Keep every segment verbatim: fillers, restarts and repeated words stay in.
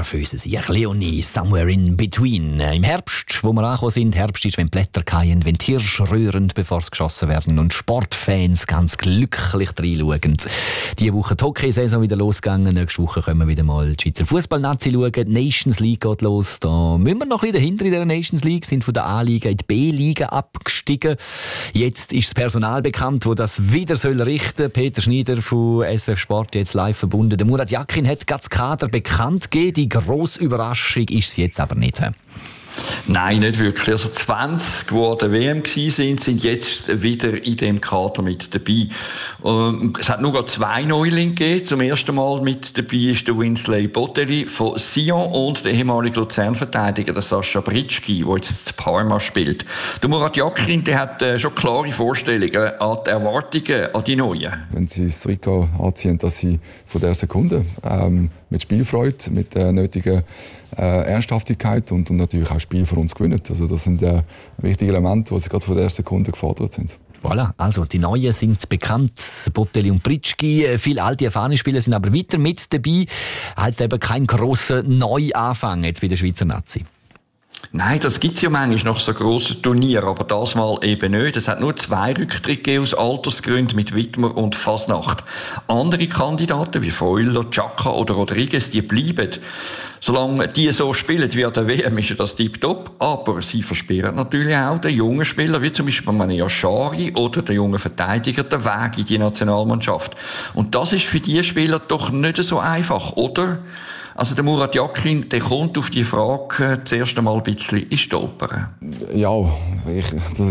nervöse sich. Leonie, Somewhere in Between. Im Herbst, wo wir angekommen sind, Herbst ist, wenn die Blätter fallen, wenn die Hirsche rühren, bevor sie geschossen werden und Sportfans ganz glücklich reinschauen. Diese Woche die Hockey-Saison wieder losgegangen. Nächste Woche können wir wieder mal die Schweizer Fußball-Nazi schauen. Die Nations League geht los. Da müssen wir noch ein bisschen dahinter in der Nations League, sind von der A-Liga in die B-Liga abgestiegen. Jetzt ist das Personal bekannt, das das wieder soll richten. Peter Schneider von S R F Sport, jetzt live verbunden. Der Murat Yakin hat gerade das Kader bekannt gegeben. Die grosse Überraschung ist es jetzt aber nicht. Nein, nicht wirklich. Also zwanzig, die an der W M waren, sind jetzt wieder in dem Kader mit dabei. Ähm, es hat nur zwei Neulinge gegeben. Zum ersten Mal mit dabei ist der Winsley Botteli von Sion und der ehemalige Luzern-Verteidiger, der Sascha Britschki, der jetzt zu Parma spielt. Der Murat Yakin, der hat äh, schon klare Vorstellungen an die Erwartungen an die Neuen. Wenn sie das Trikot anziehen, dass sie von der Sekunde ähm, mit Spielfreude, mit der nötigen äh, Ernsthaftigkeit und, und natürlich auch Spiel für uns gewinnen. Also das sind äh, wichtige Elemente, die sie gerade von der Sekunde gefordert sind. Voilà, also die Neuen sind bekannt, Botteli und Britschki. Viele alte, erfahrene Spieler sind aber weiter mit dabei. Halt eben kein grosser Neuanfang jetzt bei der Schweizer Nazi. Nein, das gibt's ja manchmal nach so grossen Turnieren, aber das mal eben nicht. Es hat nur zwei Rücktritte gegeben aus Altersgründen mit Wittmer und Fasnacht. Andere Kandidaten wie Freuler, Chaka oder Rodriguez, die bleiben. Solange die so spielen wie an der W M, ist das tipptopp. Aber sie versperren natürlich auch den jungen Spieler, wie zum Beispiel Mania Schari oder der jungen Verteidiger, den Weg in die Nationalmannschaft. Und das ist für diese Spieler doch nicht so einfach, oder? Also der Murat Yakin, der kommt auf die Frage äh, zuerst einmal ein bisschen ins Stolpern. Ja, ich, das,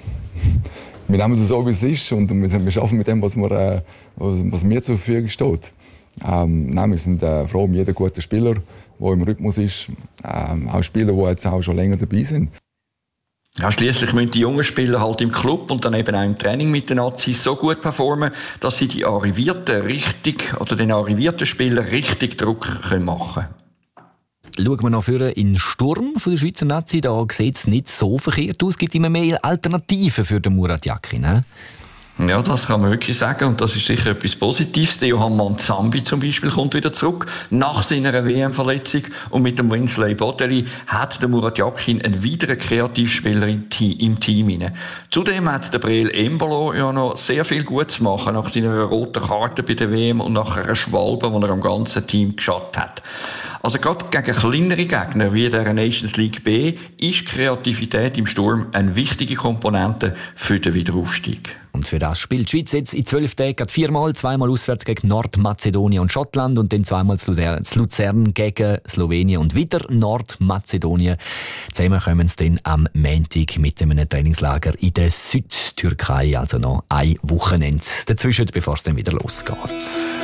wir nehmen das so, wie es ist und wir, wir arbeiten mit dem, was, wir, äh, was, was mir zur Verfügung steht. Ähm, nein, wir sind äh, froh um jeden guten Spieler, der im Rhythmus ist. Ähm, auch Spieler, die jetzt auch schon länger dabei sind. Ja, schliesslich müssen die jungen Spieler halt im Club und dann eben auch im Training mit den Nazis so gut performen, dass sie die arrivierten richtig oder den arrivierten Spielern richtig Druck können machen können. Schauen wir noch für in den Sturm von der Schweizer Nazi. Da sieht es nicht so verkehrt aus. Es gibt immer mehr Alternativen für den Murat Yakin. Ne? Ja, das kann man wirklich sagen. Und das ist sicher etwas Positives. Der Johann Manzambi zum Beispiel kommt wieder zurück nach seiner W M-Verletzung. Und mit dem Winsley Botteli hat der Murat Yakin einen weiteren Kreativspieler im Team. Zudem hat der Breel Embolo ja noch sehr viel gut zu machen nach seiner roten Karte bei der W M und nach einer Schwalbe, die er am ganzen Team geschadet hat. Also gerade gegen kleinere Gegner wie der Nations League B ist Kreativität im Sturm eine wichtige Komponente für den Wiederaufstieg. Und für das spielt die Schweiz jetzt in zwölf Tagen viermal, zweimal auswärts gegen Nordmazedonien und Schottland und dann zweimal zu Luzern gegen Slowenien und wieder Nordmazedonien. Zusammen kommen sie dann am Montag mit einem Trainingslager in der Südtürkei, also noch ein Wochenende dazwischen, bevor es dann wieder losgeht.